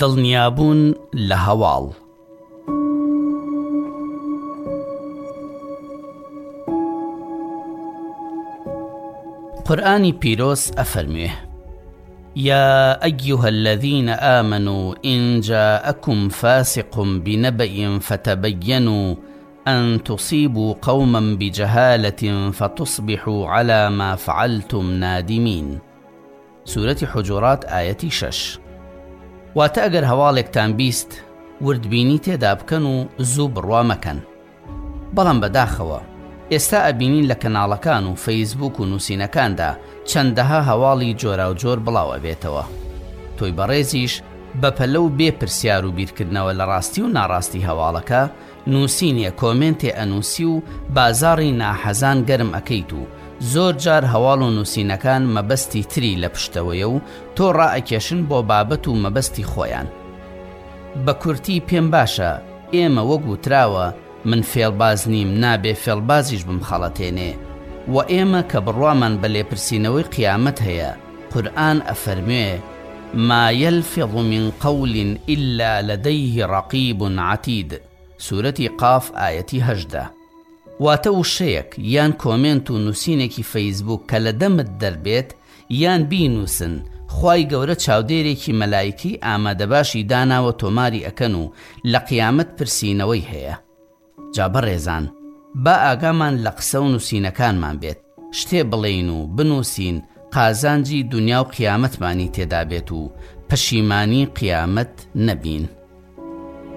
دڵنیابوون لە هەواڵ. قورآنی پیرۆز ئەفەرمێ: يا أيها الذين آمنوا إن جاءكم فاسق بنبأ فتبينوا أن تصيبوا قوما بجهالة فتصبحوا على ما فعلتم نادمين. سورة حجرات آية 6. واتە ئەگەر هەواڵێکتان بیست وردبینی تێدا بکەن و زوو بڕوا مەکەن. بەڵام بەداخەوە ئێستا ئەبینین لە کەناڵەکان و فەیسبوک و نووسینەکاندا چەندەها هەواڵی جۆرا و جۆر بڵاو ئەبێتەوە. تۆی بەڕێزیش بەپەلە و بێ پرسیار و بیرکردنەوە لە ڕاستی و ناڕاستی هەواڵەکە نووسینێ کۆمنتێ ئەنووسی و بازاڕی ناحەزان گەرم ئەکەیت و زۆر جار هەواڵ و نووسینەکان مەبەستی تری لە پشتەوەیە و تۆ ڕائەکێشن بۆ بابەت و مەبەستی خۆیان. بە کورتی پێم باشە ئێمە وەک وتراوە من فێڵباز نیم نابێ فێڵبازیش بمخەڵەتێنێ و ئێمە کە بڕوامان بە لێپرسینەوەی قیامەت هەیە. قورئان ئەفەرموێ: ما يلفظ من قول إلا لديه رقيب عتيد. سورەتی قاف ئایەتی 18. واتە وشەیەک یان کۆمنت و نووسینێکی فەیسبوک کە لە دەمت دەربێت یان بینووسن، خوای گەورە چاودێرێکی مەلایکی ئامادەباشی داناوە تۆماری ئەکەن و لە قیامەت پرسینەوەی هەیە. جا بەڕێزان، با ئاگامان لە قسە و نووسینەکانمان بێت، شتێ بڵێین و بنووسین قازانجی دنیا و قیامەتمانی تێدا بێت و پەشیمانی قیامەت نەبین.